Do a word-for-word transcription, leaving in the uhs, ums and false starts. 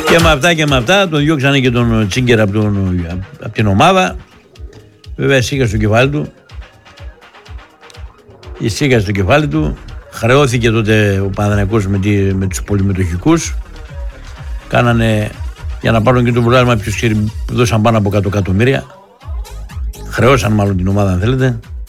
Και με αυτά και με αυτά τον διώξανε και τον Τσίγκερ από, τον, από την ομάδα. Βέβαια σίγα στο κεφάλι του. Η σίγα στο κεφάλι του. Χρεώθηκε τότε ο Παναθηναϊκός με, τη, με τους πολυμετοχικούς. Κάνανε για να πάρουν και το πρωτάθλημα, ποιος ξέρει, δώσαν πάνω από εκατό εκατομμύρια. Χρεώσαν μάλλον την ομάδα αν θέλετε.